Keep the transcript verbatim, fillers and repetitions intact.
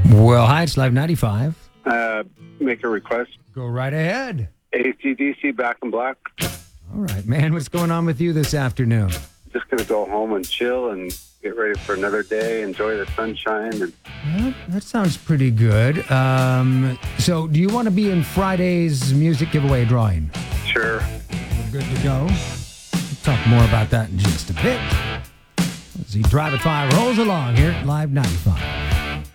Well, hi, it's Live ninety-five. Uh, make a request. Go right ahead. A C D C Back in Black. All right, man. What's going on with you this afternoon? Just going to go home and chill and get ready for another day, enjoy the sunshine. And Well, that sounds pretty good. Um, so, do you want to be in Friday's music giveaway drawing? Sure. We're good to go. We'll talk more about that in just a bit. As the Drive at Five rolls along here at Live ninety-five.